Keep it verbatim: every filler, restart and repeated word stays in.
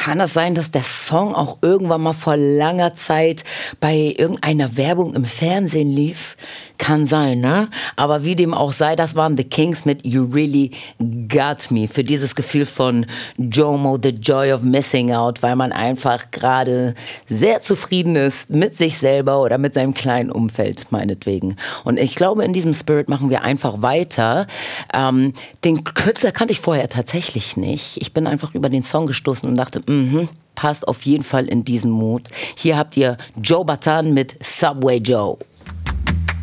Kann das sein, dass der Song auch irgendwann mal vor langer Zeit bei irgendeiner Werbung im Fernsehen lief? Kann sein, ne? Aber wie dem auch sei, das waren The Kings mit You Really Got Me. Für dieses Gefühl von JOMO, The Joy of Missing Out, weil man einfach gerade sehr zufrieden ist mit sich selber oder mit seinem kleinen Umfeld, meinetwegen. Und ich glaube, in diesem Spirit machen wir einfach weiter. Ähm, den Künstler kannte ich vorher tatsächlich nicht. Ich bin einfach über den Song gestoßen und dachte, mhm, passt auf jeden Fall in diesen Mut. Hier habt ihr Joe Bataan mit Subway Joe.